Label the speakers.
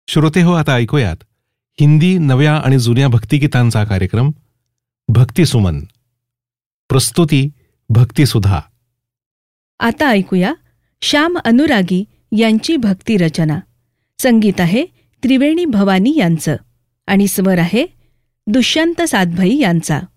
Speaker 1: श्रोते हो, आता ऐकूयात हिंदी नव्या आणि जुन्या भक्तिगीतांचा कार्यक्रम भक्तिसुमन. प्रस्तुती भक्तिसुधा.
Speaker 2: आता ऐकूया श्याम अनुरागी यांची भक्ती रचना. संगीत आहे त्रिवेणी भवानी यांचं आणि स्वर आहे दुष्यंत सातभाई यांचा.